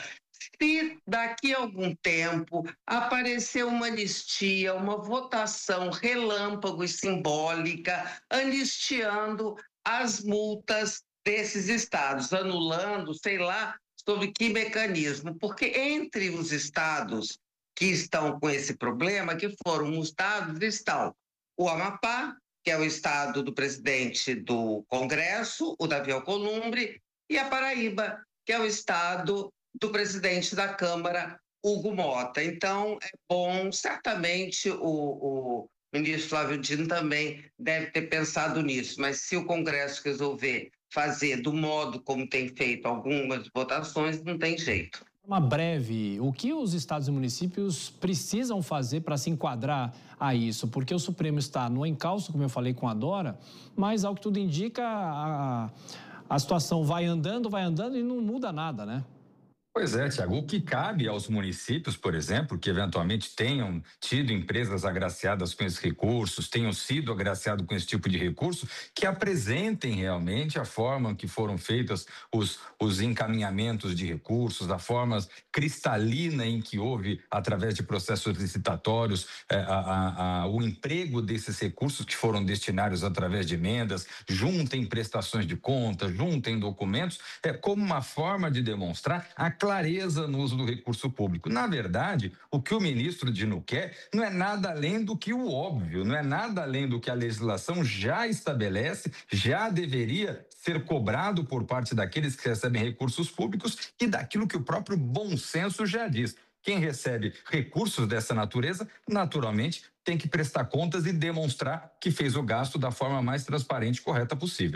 se daqui a algum tempo aparecer uma anistia, uma votação relâmpago e simbólica, anistiando as multas desses estados, anulando, sei lá, sobre que mecanismo, porque entre os estados que estão com esse problema, que foram multados, estão o Amapá, que é o estado do presidente do Congresso, o Davi Alcolumbre, e a Paraíba, que é o estado do presidente da Câmara, Hugo Mota. Então, é bom, certamente o, o ministro Flávio Dino também deve ter pensado nisso, mas se o Congresso resolver fazer do modo como tem feito algumas votações, não tem jeito. Uma breve, o que os estados e municípios precisam fazer para se enquadrar a isso? Porque o Supremo está no encalço, como eu falei com a Dora, mas ao que tudo indica, a, a situação vai andando, vai andando e não muda nada, né? Pois é, Tiago, o que cabe aos municípios, por exemplo, que eventualmente tenham tido empresas agraciadas com esses recursos, tenham sido agraciados com esse tipo de recurso, que apresentem realmente a forma que foram feitas os, os encaminhamentos de recursos, a forma cristalina em que houve, através de processos licitatórios, é, a, a, a, o emprego desses recursos que foram destinados através de emendas, juntem prestações de contas, juntem documentos, é, como uma forma de demonstrar a clareza no uso do recurso público. Na verdade, o que o ministro Dino quer não é nada além do que o óbvio, não é nada além do que a legislação já estabelece, já deveria ser cobrado por parte daqueles que recebem recursos públicos e daquilo que o próprio bom senso já diz. Quem recebe recursos dessa natureza, naturalmente, tem que prestar contas e demonstrar que fez o gasto da forma mais transparente e correta possível.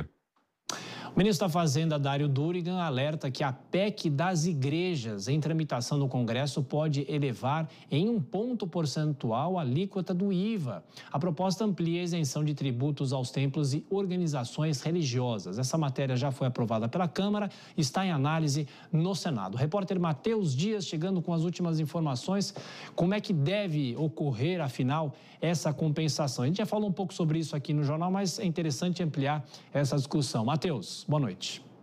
O ministro da Fazenda, Dário Durigan, alerta que a P E C das igrejas em tramitação no Congresso pode elevar em um ponto percentual a alíquota do I V A. A proposta amplia a isenção de tributos aos templos e organizações religiosas. Essa matéria já foi aprovada pela Câmara e está em análise no Senado. O repórter Matheus Dias chegando com as últimas informações. Como é que deve ocorrer, afinal, essa compensação? A gente já falou um pouco sobre isso aqui no jornal, mas é interessante ampliar essa discussão. Matheus, boa noite.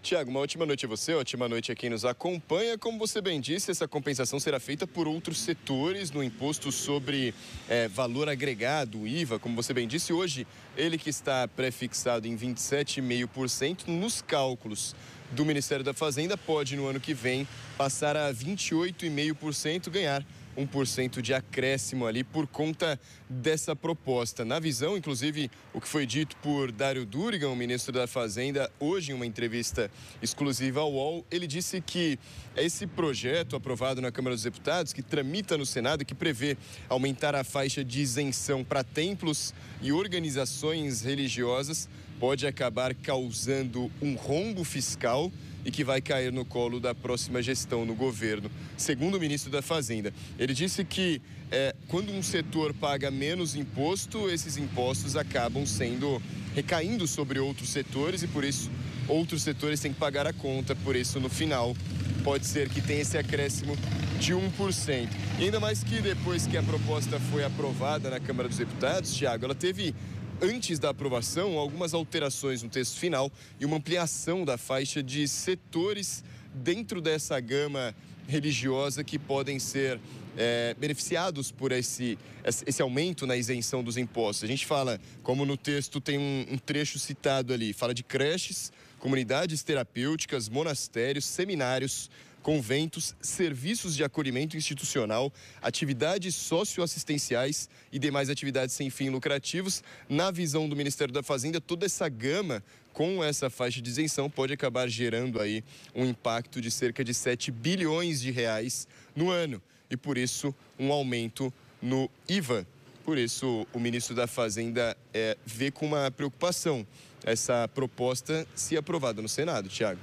Tiago, uma ótima noite a você, ótima noite a quem nos acompanha. Como você bem disse, essa compensação será feita por outros setores no imposto sobre é, valor agregado, o I V A. Como você bem disse, hoje ele que está prefixado em vinte e sete vírgula cinco por cento, nos cálculos do Ministério da Fazenda, pode no ano que vem passar a vinte e oito vírgula cinco por cento, ganhar um por cento de acréscimo ali por conta dessa proposta. Na visão, inclusive, o que foi dito por Dário Durigan, o ministro da Fazenda, hoje em uma entrevista exclusiva ao U O L, ele disse que esse projeto aprovado na Câmara dos Deputados, que tramita no Senado e que prevê aumentar a faixa de isenção para templos e organizações religiosas, pode acabar causando um rombo fiscal e que vai cair no colo da próxima gestão no governo. Segundo o ministro da Fazenda, ele disse que é, quando um setor paga menos imposto, esses impostos acabam sendo recaindo sobre outros setores e por isso outros setores têm que pagar a conta. Por isso, no final, pode ser que tenha esse acréscimo de um por cento. E ainda mais que depois que a proposta foi aprovada na Câmara dos Deputados, Tiago, ela teve, antes da aprovação, algumas alterações no texto final e uma ampliação da faixa de setores dentro dessa gama religiosa que podem ser é, beneficiados por esse, esse aumento na isenção dos impostos. A gente fala, como no texto tem um, um trecho citado ali, fala de creches, comunidades terapêuticas, monastérios, seminários, conventos, serviços de acolhimento institucional, atividades socioassistenciais e demais atividades sem fim lucrativos. Na visão do Ministério da Fazenda, toda essa gama com essa faixa de isenção pode acabar gerando aí um impacto de cerca de sete bilhões de reais no ano e, por isso, um aumento no I V A. Por isso, o ministro da Fazenda é, vê com uma preocupação essa proposta se aprovada no Senado, Tiago.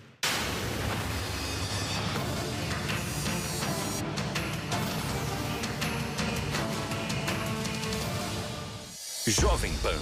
Jovem Pan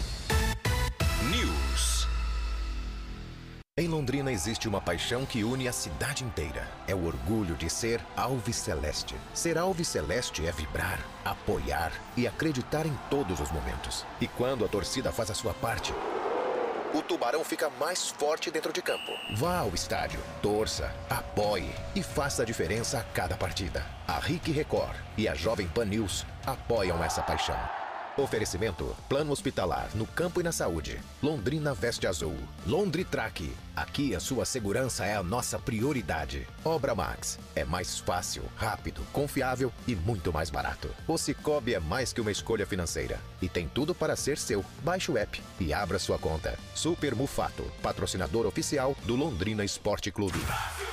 News. Em Londrina existe uma paixão que une a cidade inteira. É o orgulho de ser Alviceleste. Ser Alviceleste é vibrar, apoiar e acreditar em todos os momentos. E quando a torcida faz a sua parte, o Tubarão fica mais forte dentro de campo. Vá ao estádio, torça, apoie e faça a diferença a cada partida. A R I C Record e a Jovem Pan News apoiam essa paixão. Oferecimento: Plano Hospitalar no Campo e na Saúde. Londrina Veste Azul. Londritrack. Aqui a sua segurança é a nossa prioridade. Obra Max. É mais fácil, rápido, confiável e muito mais barato. O Cicobi é mais que uma escolha financeira e tem tudo para ser seu. Baixe o app e abra sua conta. Super Mufato, patrocinador oficial do Londrina Esporte Clube.